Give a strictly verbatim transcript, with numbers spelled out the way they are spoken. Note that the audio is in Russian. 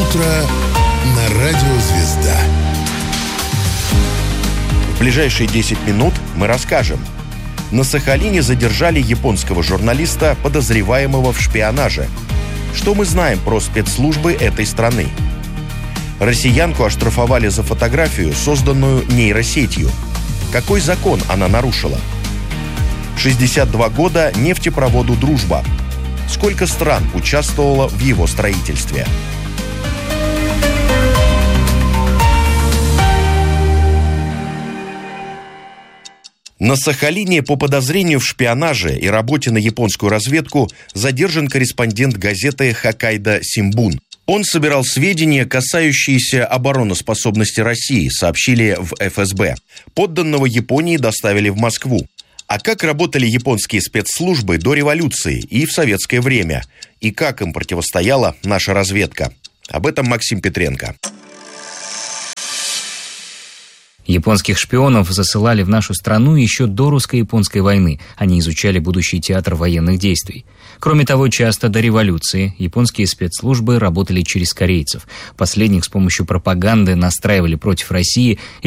утро на радио «Звезда». В ближайшие десять минут мы расскажем. На Сахалине задержали японского журналиста, подозреваемого в шпионаже. Что мы знаем про спецслужбы этой страны? Россиянку оштрафовали за фотографию, созданную нейросетью. Какой закон она нарушила? шестьдесят два года нефтепроводу «Дружба». Сколько стран участвовало в его строительстве? На Сахалине по подозрению в шпионаже и работе на японскую разведку задержан корреспондент газеты «Хоккайдо Симбун». Он собирал сведения, касающиеся обороноспособности России, сообщили в эф эс бэ. Подданного Японии доставили в Москву. А как работали японские спецслужбы до революции и в советское время? И как им противостояла наша разведка? Об этом Максим Петренко. Японских шпионов засылали в нашу страну еще до русско-японской войны. Они изучали будущий театр военных действий. Кроме того, часто до революции японские спецслужбы работали через корейцев. Последних с помощью пропаганды настраивали против России